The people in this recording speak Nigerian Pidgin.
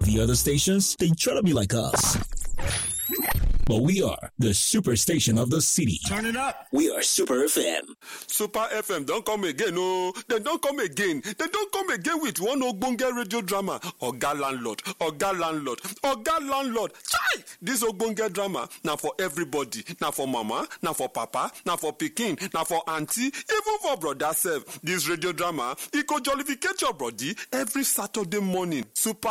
The other stations, they try to be like us. But we are the superstation of the city. Turn it up. We are Super FM. Super FM don't come again, oh. They don't come again. They don't come again with one Ogbonge radio drama. Oga Landlord, Oga Landlord, Oga Landlord. Chai! This Ogbonge drama, now for everybody. Now for mama, now for papa, now for pikin, now for auntie, even for brother self. This radio drama, it go jollificate your body every Saturday morning. Super